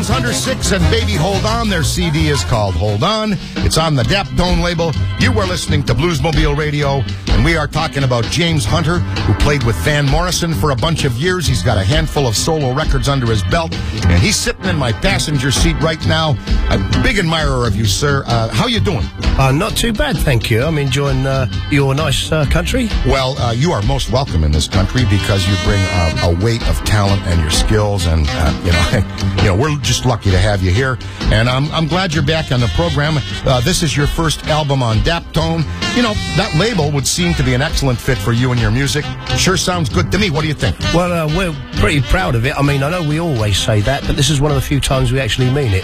James Hunter 6 and Baby Hold On. Their CD is called Hold On. It's on the Daptone label. You are listening to Bluesmobile Radio, and we are talking about James Hunter, who played with Van Morrison for a bunch of years. He's got a handful of solo records under his belt, and he's sitting in my passenger seat right now. I'm a big admirer of you, sir. How you doing? Not too bad, thank you. I'm enjoying your nice country. Well, you are most welcome in this country because you bring a weight of talent and your skills, and we're just lucky to have you here. And I'm glad you're back on the program. This is your first album on Daptone. You know, that label would seem to be an excellent fit for you and your music. Sure sounds good to me. What do you think? Well, we're pretty proud of it. I mean, I know we always say that, but this is one of the few times we actually mean it.